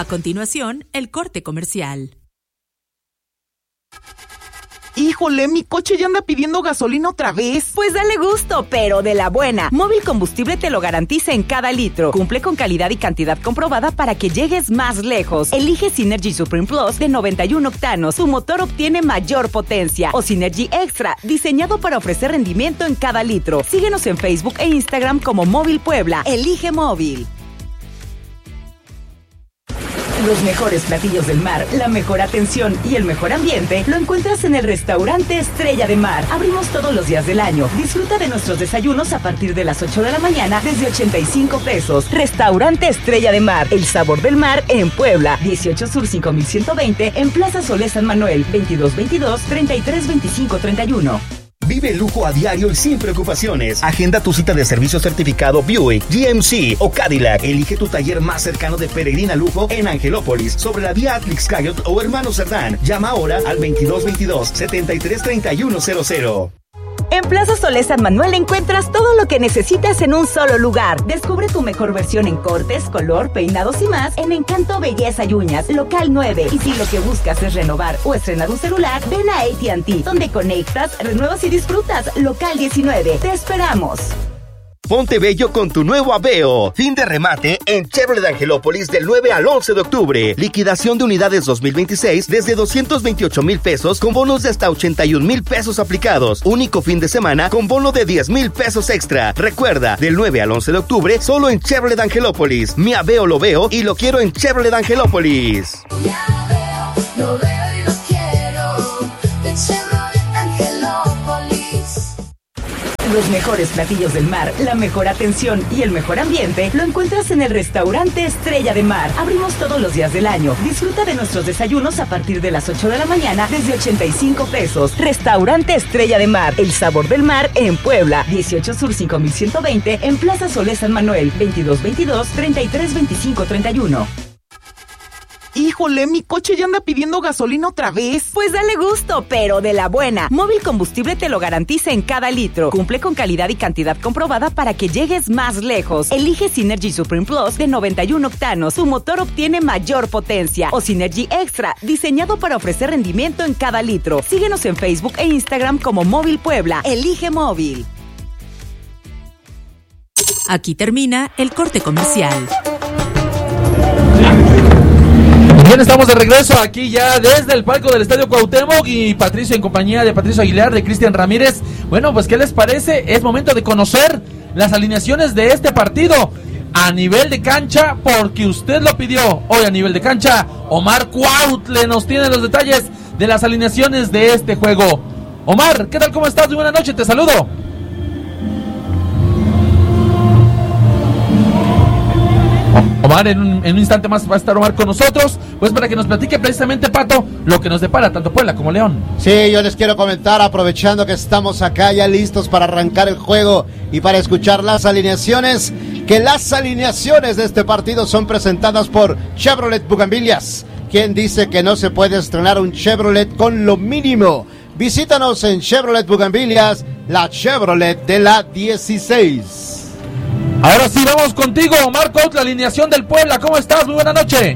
A continuación, el corte comercial. Híjole, mi coche ya anda pidiendo gasolina otra vez. Pues dale gusto, pero de la buena. Móvil Combustible te lo garantiza en cada litro. Cumple con calidad y cantidad comprobada para que llegues más lejos. Elige Synergy Supreme Plus de 91 octanos. Tu motor obtiene mayor potencia. O Synergy Extra, diseñado para ofrecer rendimiento en cada litro. Síguenos en Facebook e Instagram como Móvil Puebla. Elige Móvil. Los mejores platillos del mar, la mejor atención y el mejor ambiente lo encuentras en el restaurante Estrella de Mar. Abrimos todos los días del año. Disfruta de nuestros desayunos a partir de las 8 de la mañana desde 85 pesos. Restaurante Estrella de Mar, el sabor del mar en Puebla. 18 Sur 5120 en Plaza Solé San Manuel. 2222-332531. Vive el lujo a diario y sin preocupaciones. Agenda tu cita de servicio certificado Buick, GMC o Cadillac. Elige tu taller más cercano de Peregrina Lujo en Angelópolis, sobre la vía Atlix Cayot o Hermano Cerdán. Llama ahora al 2222-733100. En Plaza Solé San Manuel encuentras todo lo que necesitas en un solo lugar. Descubre tu mejor versión en cortes, color, peinados y más en Encanto Belleza y Uñas, local 9. Y si lo que buscas es renovar o estrenar un celular, ven a AT&T, donde conectas, renuevas y disfrutas, local 19. Te esperamos. Ponte bello con tu nuevo Aveo. Fin de remate en Chevrolet Angelópolis del 9 al 11 de octubre. Liquidación de unidades 2026 desde 228,000 pesos con bonos de hasta 81,000 pesos aplicados. Único fin de semana con bono de 10,000 pesos extra. Recuerda, del 9 al 11 de octubre solo en Chevrolet Angelópolis. Mi Aveo lo veo y lo quiero en Chevrolet Angelópolis. Ya veo, lo veo y lo quiero. De Chevrolet Angelópolis. Los mejores platillos del mar, la mejor atención y el mejor ambiente lo encuentras en el restaurante Estrella de Mar. Abrimos todos los días del año. Disfruta de nuestros desayunos a partir de las 8 de la mañana desde 85 pesos. Restaurante Estrella de Mar, el sabor del mar en Puebla. 18 Sur 5120 en Plaza Solé San Manuel. 2222-332531. Híjole, mi coche ya anda pidiendo gasolina otra vez. Pues dale gusto, pero de la buena. Móvil Combustible te lo garantiza en cada litro. Cumple con calidad y cantidad comprobada para que llegues más lejos. Elige Synergy Supreme Plus de 91 octanos. Tu motor obtiene mayor potencia. O Synergy Extra, diseñado para ofrecer rendimiento en cada litro. Síguenos en Facebook e Instagram como Móvil Puebla. Elige Móvil. Aquí termina el corte comercial. Bien, estamos de regreso aquí ya desde el palco del Estadio Cuauhtémoc y Patricio en compañía de Patricio Aguilar, de Cristian Ramírez. Bueno, pues ¿qué les parece? Es momento de conocer las alineaciones de este partido a nivel de cancha, porque usted lo pidió. Hoy a nivel de cancha, Omar Cuautle nos tiene los detalles de las alineaciones de este juego. Omar, ¿qué tal? ¿Cómo estás? Muy buena noche, te saludo. Omar, en un instante más va a estar Omar con nosotros, pues para que nos platique precisamente, Pato, lo que nos depara tanto Puebla como León. Sí, yo les quiero comentar, aprovechando que estamos acá ya listos para arrancar el juego y para escuchar las alineaciones, que las alineaciones de este partido son presentadas por Chevrolet Bugambilias. ¿Quién dice que no se puede estrenar un Chevrolet con lo mínimo? Visítanos en Chevrolet Bugambilias, la Chevrolet de la 16. Ahora sí, vamos contigo, Omar Cuautle, la alineación del Puebla. ¿Cómo estás? Muy buena noche.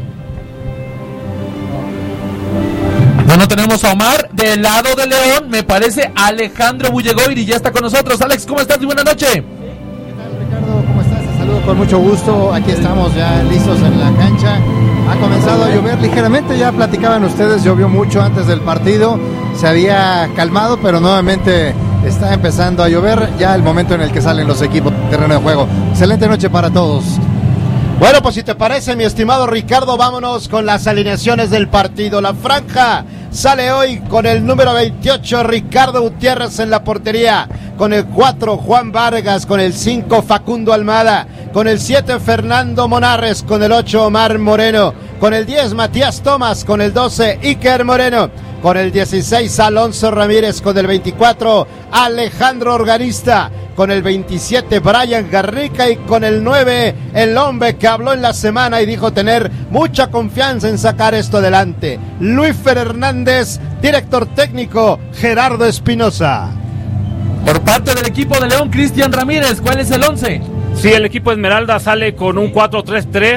No tenemos a Omar. Del lado de León, me parece Alejandro Bullegoiri ya está con nosotros. Alex, ¿cómo estás? Muy buena noche. ¿Qué tal, Ricardo? ¿Cómo estás? Te saludo con mucho gusto. Aquí estamos ya listos en la cancha. Ha comenzado a llover ligeramente, ya platicaban ustedes, llovió mucho antes del partido. Se había calmado, pero nuevamente está empezando a llover, ya el momento en el que salen los equipos del terreno de juego. Excelente noche para todos. Bueno, pues si te parece, mi estimado Ricardo, vámonos con las alineaciones del partido. La franja sale hoy con el número 28, Ricardo Gutiérrez en la portería, con el 4, Juan Vargas, con el 5, Facundo Almada, con el 7, Fernando Monarres, con el 8, Omar Moreno, con el 10, Matías Tomás, con el 12, Iker Moreno, con el 16, Alonso Ramírez, con el 24, Alejandro Organista, con el 27, Brian Garrica, y con el 9, el hombre que habló en la semana y dijo tener mucha confianza en sacar esto adelante, Luis Hernández, director técnico, Gerardo Espinosa. Por parte del equipo de León, Cristian Ramírez, ¿cuál es el 11? Sí, el equipo Esmeralda sale con un 4-3-3,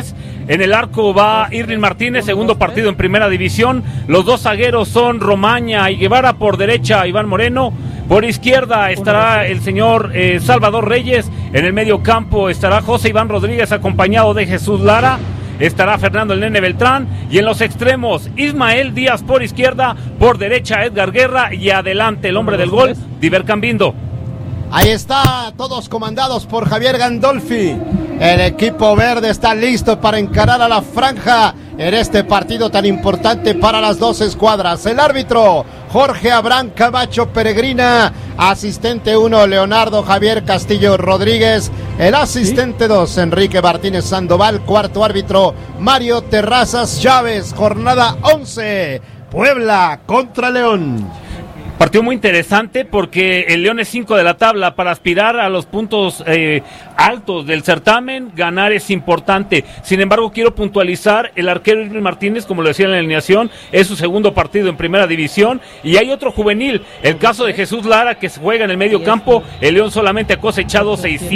En el arco va Irving Martínez, segundo partido en primera división. Los dos zagueros son Romaña y Guevara, por derecha Iván Moreno. Por izquierda estará el señor Salvador Reyes. En el medio campo estará José Iván Rodríguez acompañado de Jesús Lara. Estará Fernando el Nene Beltrán. Y en los extremos, Ismael Díaz por izquierda, por derecha Edgar Guerra y adelante el hombre del gol, Diver Cambindo. Ahí está, todos comandados por Javier Gandolfi. El equipo verde está listo para encarar a la franja en este partido tan importante para las dos escuadras. El árbitro, Jorge Abraham Camacho Peregrina. Asistente 1, Leonardo Javier Castillo Rodríguez. El asistente 2, Enrique Martínez Sandoval. Cuarto árbitro, Mario Terrazas Chávez. Jornada 11, Puebla contra León. Partido muy interesante porque el León es 5 de la tabla. Para aspirar a los puntos altos del certamen, ganar es importante. Sin embargo, quiero puntualizar, el arquero Irving Martínez, como lo decía en la alineación, es su segundo partido en primera división. Y hay otro juvenil, el caso de Jesús Lara, que se juega en el medio campo. El León solamente ha cosechado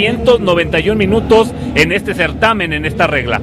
691 minutos en este certamen, en esta regla.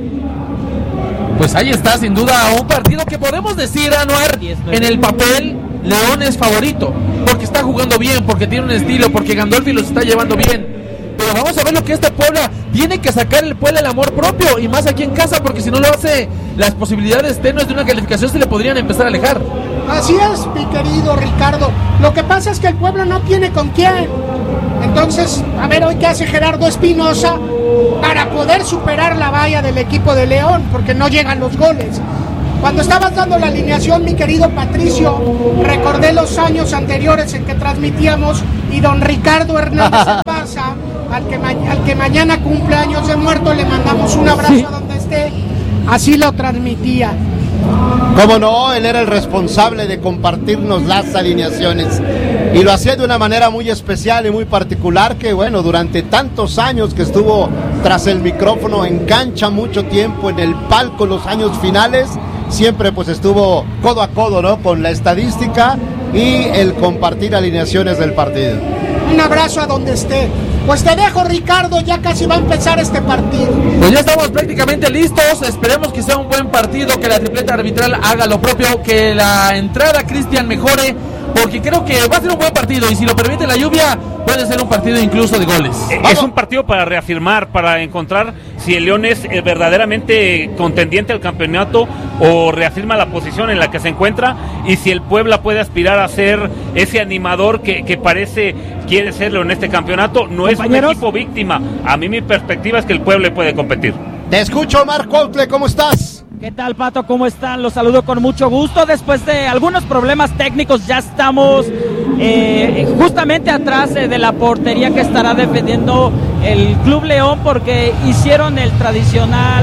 Pues ahí está, sin duda, un partido que podemos decir, Anuar, en el papel León es favorito, porque está jugando bien, porque tiene un estilo, porque Gandolfi los está llevando bien. Pero vamos a ver lo que este Puebla tiene que sacar el Puebla, el amor propio, y más aquí en casa, porque si no lo hace, las posibilidades tenues de una calificación se le podrían empezar a alejar. Así es, mi querido Ricardo. Lo que pasa es que el Puebla no tiene con quién. Entonces, a ver hoy qué hace Gerardo Espinosa para poder superar la valla del equipo de León, porque no llegan los goles. Cuando estabas dando la alineación, mi querido Patricio, recordé los años anteriores en que transmitíamos y don Ricardo Hernández Pasa, al que mañana cumple años de muerto, le mandamos un abrazo a donde esté, así lo transmitía. Cómo no, él era el responsable de compartirnos las alineaciones y lo hacía de una manera muy especial y muy particular, que bueno, durante tantos años que estuvo tras el micrófono, en cancha mucho tiempo, en el palco, los años finales, siempre pues estuvo codo a codo, ¿no?, con la estadística y el compartir alineaciones del partido. Un abrazo a donde esté. Pues te dejo, Ricardo, ya casi va a empezar este partido. Pues ya estamos prácticamente listos, esperemos que sea un buen partido, que la tripleta arbitral haga lo propio, que la entrada Cristian mejore, porque creo que va a ser un buen partido y si lo permite la lluvia puede ser un partido incluso de goles. Es un partido para reafirmar, para encontrar si el León es verdaderamente contendiente al campeonato o reafirma la posición en la que se encuentra, y si el Puebla puede aspirar a ser ese animador que parece quiere serlo en este campeonato. No es un equipo víctima. A mí mi perspectiva es que el Puebla puede competir. Te escucho, Marco Autle, ¿cómo estás? ¿Qué tal, Pato? ¿Cómo están? Los saludo con mucho gusto. Después de algunos problemas técnicos, ya estamos justamente atrás de la portería que estará defendiendo el Club León, porque hicieron el tradicional,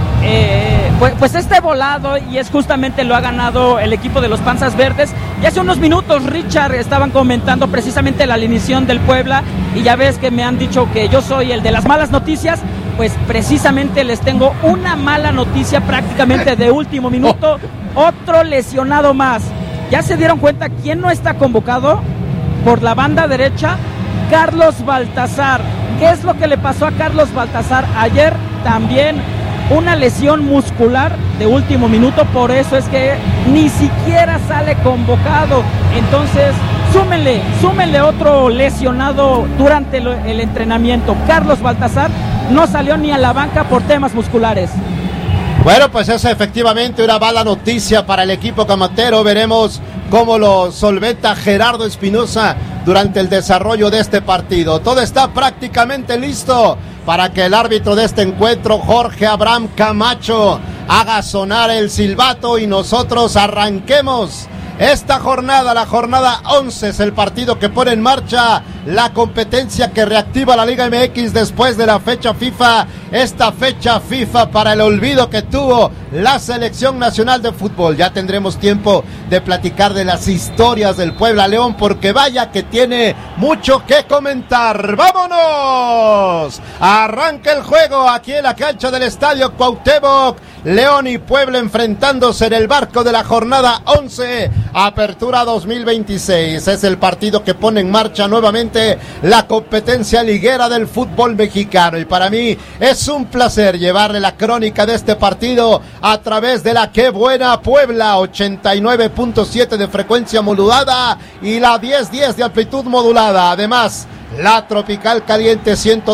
pues este volado, y es justamente lo ha ganado el equipo de los Panzas Verdes. Y hace unos minutos, Richard, estaban comentando precisamente la alineación del Puebla, y ya ves que me han dicho que yo soy el de las malas noticias. Pues precisamente les tengo una mala noticia prácticamente de último minuto. Otro lesionado más. ¿Ya se dieron cuenta quién no está convocado? Por la banda derecha, Carlos Baltazar. ¿Qué es lo que le pasó a Carlos Baltazar ayer? También una lesión muscular de último minuto, por eso es que ni siquiera sale convocado. Entonces, súmenle otro lesionado durante el entrenamiento. Carlos Baltazar no salió ni a la banca por temas musculares. Bueno, pues es efectivamente una mala noticia para el equipo camatero. Veremos cómo lo solventa Gerardo Espinosa durante el desarrollo de este partido. Todo está prácticamente listo para que el árbitro de este encuentro, Jorge Abraham Camacho, haga sonar el silbato y nosotros arranquemos esta jornada. La jornada 11 es el partido que pone en marcha la competencia que reactiva la Liga MX después de la fecha FIFA. Esta fecha FIFA para el olvido que tuvo la Selección Nacional de Fútbol. Ya tendremos tiempo de platicar de las historias del Puebla León, porque vaya que tiene mucho que comentar. ¡Vámonos! Arranca el juego aquí en la cancha del Estadio Cuauhtémoc. León y Puebla enfrentándose en el marco de la jornada 11, Apertura 2026. Es el partido que pone en marcha nuevamente prácticamente la competencia liguera del fútbol mexicano. Y para mí es un placer llevarle la crónica de este partido a través de la Qué Buena Puebla, 89.7 de frecuencia modulada y la 1010 de amplitud modulada. Además, la Tropical Caliente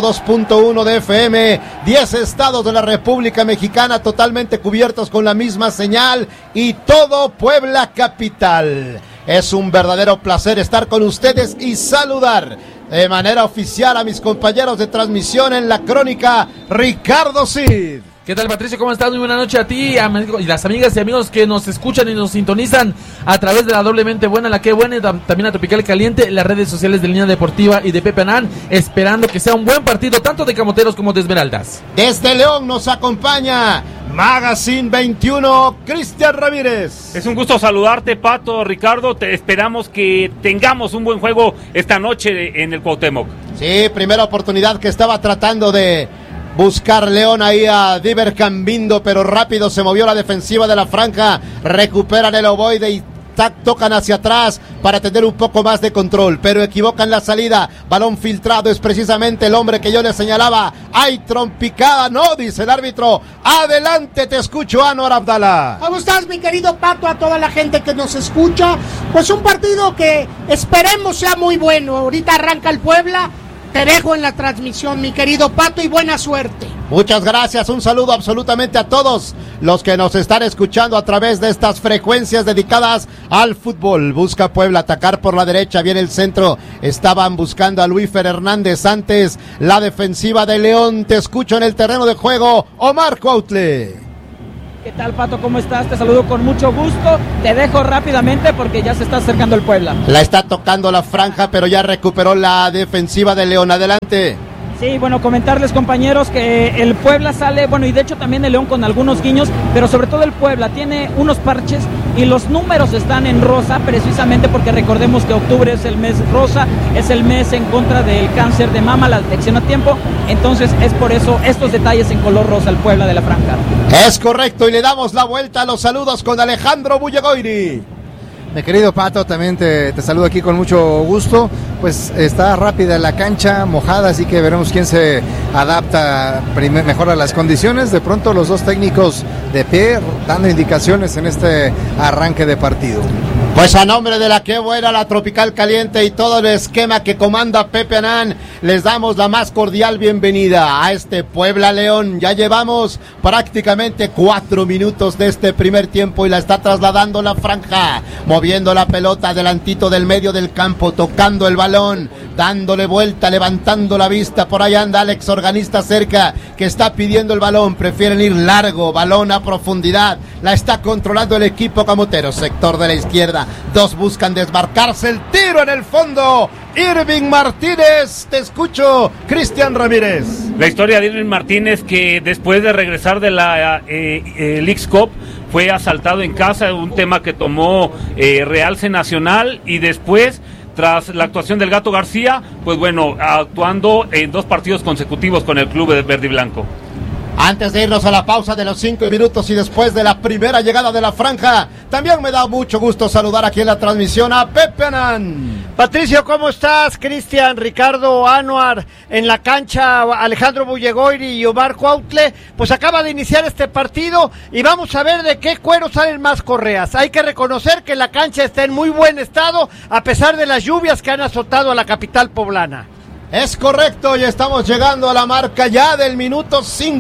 102.1 de FM, 10 estados de la República Mexicana totalmente cubiertos con la misma señal y todo Puebla capital. Es un verdadero placer estar con ustedes y saludar de manera oficial a mis compañeros de transmisión en la crónica, Ricardo Cid. ¿Qué tal, Patricio? ¿Cómo estás? Muy buena noche a ti y las amigas y amigos que nos escuchan y nos sintonizan a través de la Doblemente Buena, la Qué Buena, y también la Tropical Caliente, las redes sociales de Línea Deportiva y de Pepe Anán, esperando que sea un buen partido tanto de Camoteros como de Esmeraldas. Desde León nos acompaña Magazine 21, Cristian Ramírez. Es un gusto saludarte, Pato, Ricardo. Te esperamos que tengamos un buen juego esta noche en el Cuauhtémoc. Sí, primera oportunidad que estaba tratando de buscar León ahí a Diver Cambindo, pero rápido se movió la defensiva de la franja, recuperan el ovoide y tocan hacia atrás para tener un poco más de control, pero equivocan la salida. Balón filtrado, es precisamente el hombre que yo le señalaba. Hay trompicada, no, dice el árbitro. Adelante, te escucho, Anwar Abdala. ¿Cómo estás, mi querido Pato? A toda la gente que nos escucha. Pues un partido que esperemos sea muy bueno. Ahorita arranca el Puebla. Te dejo en la transmisión, mi querido Pato, y buena suerte. Muchas gracias, un saludo absolutamente a todos los que nos están escuchando a través de estas frecuencias dedicadas al fútbol. Busca Puebla atacar por la derecha, viene el centro, estaban buscando a Luis Fer Hernández antes, la defensiva de León. Te escucho en el terreno de juego, Omar Cuautle. ¿Qué tal, Pato? ¿Cómo estás? Te saludo con mucho gusto. Te dejo rápidamente porque ya se está acercando el Puebla. La está tocando la franja, pero ya recuperó la defensiva de León. Adelante. Sí, bueno, comentarles, compañeros, que el Puebla sale, bueno, y de hecho también el León con algunos guiños, pero sobre todo el Puebla tiene unos parches y los números están en rosa, precisamente porque recordemos que octubre es el mes rosa, es el mes en contra del cáncer de mama, la detección a tiempo, entonces es por eso estos detalles en color rosa el Puebla de la franja. Es correcto, y le damos la vuelta a los saludos con Alejandro Bullegoiri. Mi querido Pato, también te saludo aquí con mucho gusto. Pues está rápida la cancha, mojada, así que veremos quién se adapta mejor a las condiciones. De pronto los dos técnicos de pie dando indicaciones en este arranque de partido. Pues a nombre de la Qué Buena, la Tropical Caliente y todo el esquema que comanda Pepe Anán, les damos la más cordial bienvenida a este Puebla León. Ya llevamos prácticamente 4 minutos de este primer tiempo y la está trasladando la franja, moviendo la pelota adelantito del medio del campo, tocando el balón, dándole vuelta, levantando la vista. Por ahí anda Alex Organista cerca, que está pidiendo el balón. Prefieren ir largo, balón a profundidad. La está controlando el equipo camotero, sector de la izquierda. Dos buscan desmarcarse, el tiro en el fondo. Irving Martínez, te escucho, Cristian Ramírez. La historia de Irving Martínez, que después de regresar de la Leagues Cup fue asaltado en casa, un tema que tomó Realce Nacional, y después, tras la actuación del Gato García, pues bueno, actuando en 2 partidos consecutivos con el club de verde y blanco. Antes de irnos a la pausa de los 5 minutos y después de la primera llegada de la franja, también me da mucho gusto saludar aquí en la transmisión a Pepe Anán. Patricio, ¿cómo estás? Cristian, Ricardo, Anwar, en la cancha Alejandro Bullegoiri y Omar Cuautle. Pues acaba de iniciar este partido y vamos a ver de qué cuero salen más correas. Hay que reconocer que la cancha está en muy buen estado a pesar de las lluvias que han azotado a la capital poblana. Es correcto, y estamos llegando a la marca ya del minuto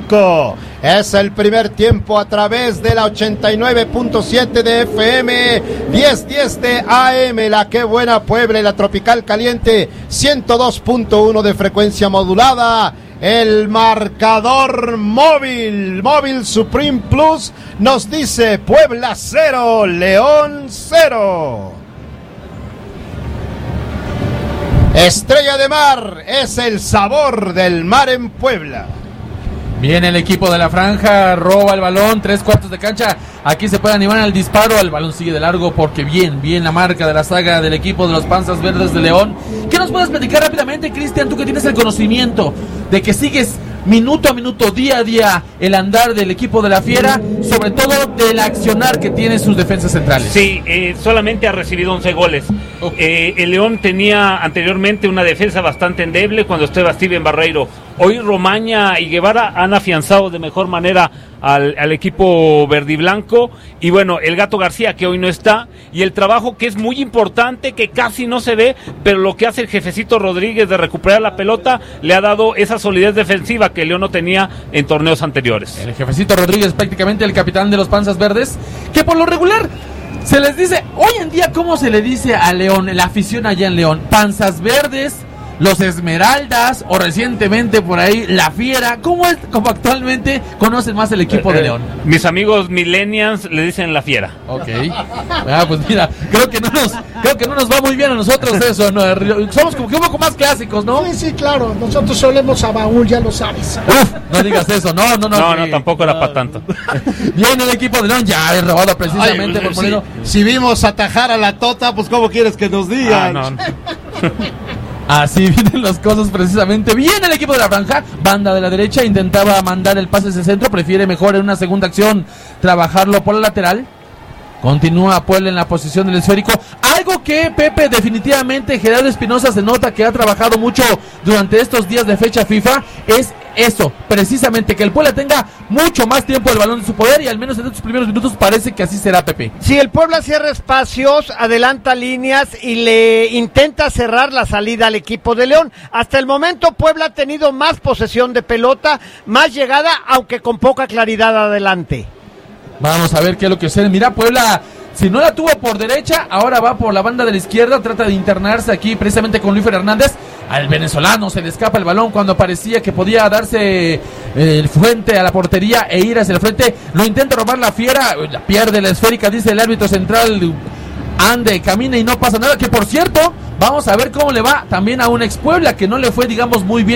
5. Es el primer tiempo a través de la 89.7 de FM, 1010 de AM, la Qué Buena Puebla y la Tropical Caliente, 102.1 de frecuencia modulada. El marcador móvil Supreme Plus nos dice Puebla 0, León 0. Estrella de Mar es el sabor del mar en Puebla. Viene el equipo de la franja, roba el balón, 3/4 de cancha. Aquí se puede animar al disparo, el balón sigue de largo porque bien la marca de la saga del equipo de los Panzas Verdes de León. ¿Qué nos puedes platicar rápidamente, Cristian, tú que tienes el conocimiento de que sigues minuto a minuto, día a día, el andar del equipo de la Fiera, sobre todo del accionar que tienen sus defensas centrales. Sí, solamente ha recibido 11 goles. El León tenía anteriormente una defensa bastante endeble cuando estaba Steven Barreiro. Hoy Romaña y Guevara han afianzado de mejor manera al equipo verdiblanco, y bueno, el Gato García, que hoy no está, y el trabajo que es muy importante, que casi no se ve, pero lo que hace el jefecito Rodríguez de recuperar la pelota le ha dado esa solidez defensiva que León no tenía en torneos anteriores. El jefecito Rodríguez, prácticamente el capitán de los Panzas Verdes, que por lo regular se les dice, hoy en día, ¿cómo se le dice a León, la afición allá en León? Panzas Verdes, los Esmeraldas, o recientemente por ahí la Fiera. ¿Cómo actualmente conocen más el equipo de León? Mis amigos millennials le dicen la Fiera. Ok. Pues mira, creo que no nos va muy bien a nosotros eso, ¿no? Somos como que un poco más clásicos, ¿no? Sí, claro, nosotros solemos a baúl, ya lo sabes. No digas eso, no. No, tampoco era para tanto. Viene el equipo de León, ya es robado precisamente por Moreno. Si vimos atajar a la Tota, pues ¿cómo quieres que nos digan? Así vienen las cosas precisamente. Viene el equipo de la Franja, banda de la derecha, intentaba mandar el pase hacia el centro, prefiere mejor en una segunda acción trabajarlo por la lateral. Continúa Puebla en la posición del esférico. Algo que, Pepe, definitivamente Gerardo Espinosa se nota que ha trabajado mucho durante estos días de fecha FIFA, es eso, precisamente, que el Puebla tenga mucho más tiempo el balón en su poder, y al menos en estos primeros minutos parece que así será, Pepe. Si el Puebla cierra espacios, adelanta líneas y le intenta cerrar la salida al equipo de León. Hasta el momento Puebla ha tenido más posesión de pelota, más llegada, aunque con poca claridad adelante. Vamos a ver qué es lo que sucede. Mira, Puebla, si no la tuvo por derecha, ahora va por la banda de la izquierda, trata de internarse aquí precisamente con Luis Hernández. Al venezolano se le escapa el balón cuando parecía que podía darse el frente a la portería e ir hacia el frente. Lo intenta robar la Fiera, la pierde la esférica, dice el árbitro central. Ande, camina y no pasa nada. Que por cierto, vamos a ver cómo le va también a un ex Puebla que no le fue, digamos, muy bien